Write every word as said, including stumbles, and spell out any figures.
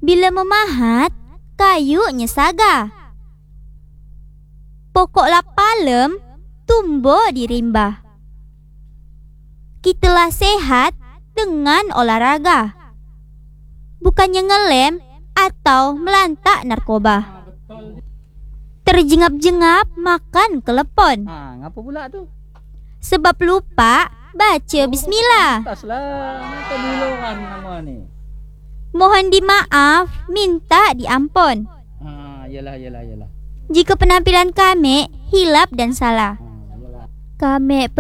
Bila memahat, kayunya saga. Pokok lapalem tumbuh di rimba. Kitalah sehat dengan olahraga, bukannya ngelem atau melantak narkoba. Terjengap-jengap makan kelepon. Ha, ngapa pula tu? Sebab lupa baca bismillah. Taslah, ngapa dulu kan nama ni? Mohon dimaaf, minta diampun Ha, yalah yalah yalah. jika penampilan kami hilap dan salah. Ha, yalah. Kami